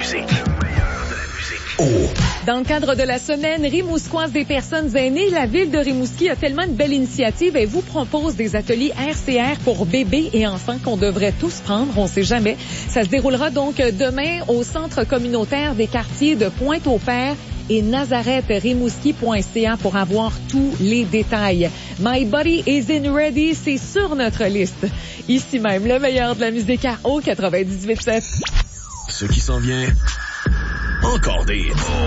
musique. Dans le cadre de la semaine rimousquoise des personnes aînées, la ville de Rimouski a tellement une belle initiative et vous propose des ateliers RCR pour bébés et enfants qu'on devrait tous prendre, on sait jamais. Ça se déroulera donc demain au centre communautaire des quartiers de Pointe-au-Père et nazaretrimouski.ca pour avoir tous les détails. My Body Isn't Ready, c'est sur notre liste. Ici même, le meilleur de la musique à 98.7. Ce qui s'en vient, encore des hits.